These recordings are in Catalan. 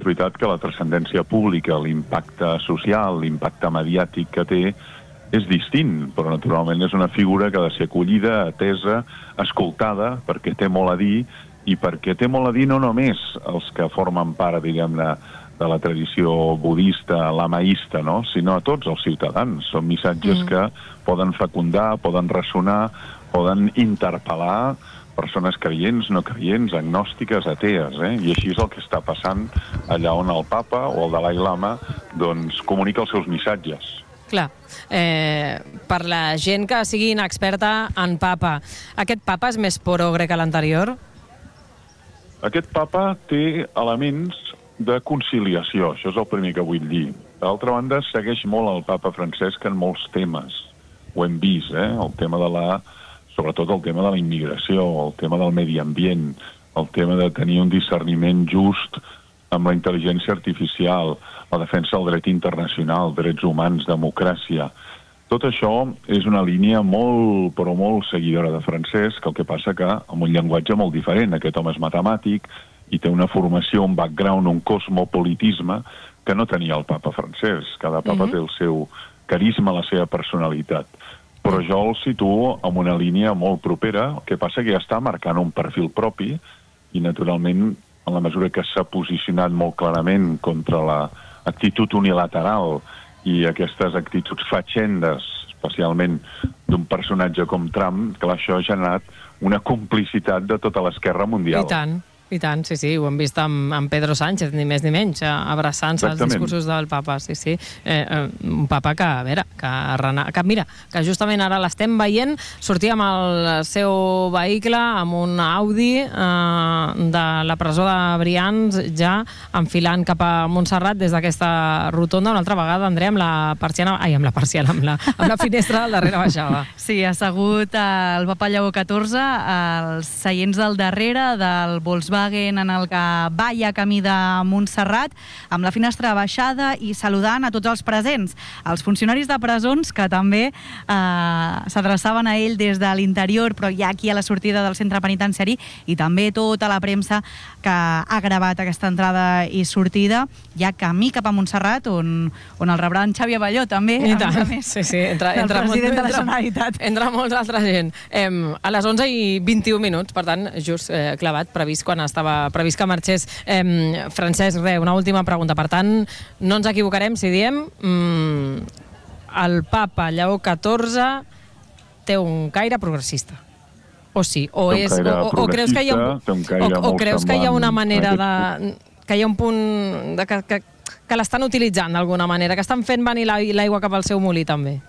veritat que la transcendència pública, l'impacte social, l'impacte mediàtic que té és distint, però naturalment és una figura que ha de ser acollida, atesa, escoltada, perquè té molt a dir, i perquè té molt a dir no només els que formen part, diguem-ne, de la tradició budista, lamaista, no? Sinó a tots els ciutadans. Són missatges que poden fecundar, poden ressonar, poden interpel·lar persones creients, no creients, agnòstiques, atees, I així és el que està passant allà on el papa o el Dalai Lama doncs comunica els seus missatges. Clar, per la gent que sigui inexperta en papa, aquest papa és més progre que l'anterior? Aquest papa té elements de conciliació, això és el primer que vull dir. D'altra banda, segueix molt el papa Francesc en molts temes. Ho hem vist, el tema sobretot el tema de la immigració, el tema del medi ambient, el tema de tenir un discerniment just amb la intel·ligència artificial, la defensa del dret internacional, drets humans, democràcia. Tot això és una línia molt, però molt seguidora de Francesc, el que passa que amb un llenguatge molt diferent. Aquest home és matemàtic i té una formació, un background, un cosmopolitisme que no tenia el papa Francesc. Cada papa té el seu carisma, la seva personalitat. Però jo el situo en una línia molt propera, el que passa que ja està marcant un perfil propi i, naturalment, en la mesura que s'ha posicionat molt clarament contra l'actitud unilateral i aquestes actituds fatxendes, especialment d'un personatge com Trump, que això ha generat una complicitat de tota l'esquerra mundial. I tant, sí, ho hem vist amb Pedro Sánchez, ni més ni menys, abraçant-se als discursos del papa, sí. Un papa que, a veure, que mira, que justament ara l'estem veient sortir amb el seu vehicle, amb un Audi de la presó de Brians, ja enfilant cap a Montserrat des d'aquesta rotonda, una altra vegada, Andrea, amb la finestra del darrere baixada. Sí, assegut el papa Lleó XIV als seients del darrere del Volkswagen en el que va ja camí de Montserrat, amb la finestra baixada i saludant a tots els presents. Els funcionaris de presons, que també s'adreçaven a ell des de l'interior, però ja aquí a la sortida del centre penitenciari, i també tota la premsa que ha gravat aquesta entrada i sortida, ja camí cap a Montserrat, on el rebrà en Xavi Abelló, també, a més a més, el president de la Generalitat. Entre molts altra gent. A les 11:21, per tant, just clavat, previst quan estava previst que marxés. Francesc, una última pregunta. Per tant, no ens equivocarem si diem el papa Lleó XIV té un caire progressista. O sí? O creus que hi ha una manera de... que hi ha un punt que l'estan utilitzant d'alguna manera, que estan fent venir l'aigua cap al seu molí, també?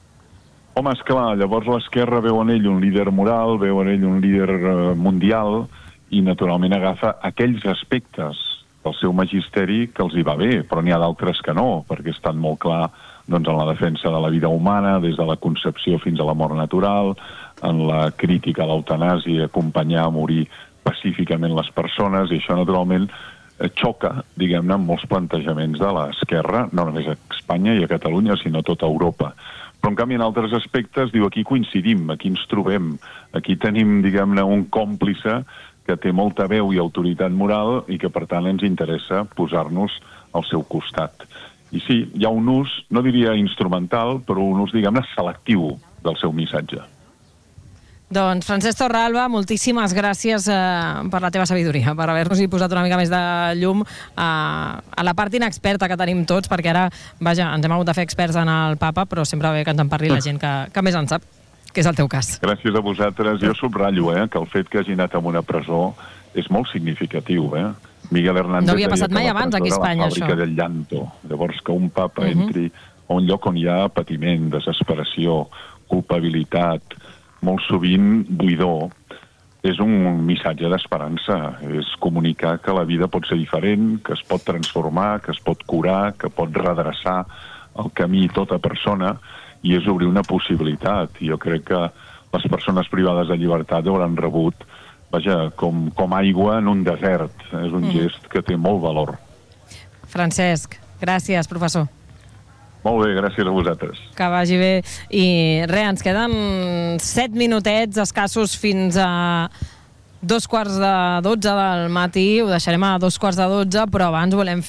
Home, esclar, llavors l'esquerra veu en ell un líder moral, veu en ell un líder mundial, i naturalment agafa aquells aspectes del seu magisteri que els hi va bé, però n'hi ha d'altres que no, perquè estan molt clar en la defensa de la vida humana, des de la concepció fins a la mort natural, en la crítica a l'eutanàsia, acompanyar a morir pacíficament les persones, i això naturalment xoca, diguem-ne, amb molts plantejaments de l'esquerra, no només a Espanya i a Catalunya, sinó a tota Europa. Però, en canvi, en altres aspectes, diu, aquí coincidim, aquí ens trobem, aquí tenim, diguem-ne, un còmplice que té molta veu i autoritat moral i que, per tant, ens interessa posar-nos al seu costat. I sí, hi ha un ús, no diria instrumental, però un ús, diguem-ne, selectiu del seu missatge. Doncs, Francesc Torralba, moltíssimes gràcies per la teva sabidoria, per haver-nos-hi posat una mica més de llum a la part inexperta que tenim tots, perquè ara, vaja, ens hem hagut de fer experts en el papa, però sempre bé que ens en parli la gent que més en sap, que és el teu cas. Gràcies a vosaltres. Jo subratllo que el fet que hagi anat a una presó és molt significatiu. Miguel Hernández no havia passat mai abans aquí a Espanya, això. La fàbrica del llanto. Llavors, que un papa entri a un lloc on hi ha patiment, desesperació, culpabilitat, molt sovint buidor, és un missatge d'esperança. És comunicar que la vida pot ser diferent, que es pot transformar, que es pot curar, que pot redreçar el camí tota persona, i és obrir una possibilitat. Jo crec que les persones privades de llibertat hauran rebut, vaja, com aigua en un desert. És un gest que té molt valor. Francesc, gràcies, professor. Molt bé, gràcies a vosaltres. Que vagi bé. I ens queden 7 minutets escassos fins a 2:15 del matí. Ho deixarem a 2:15, però abans volem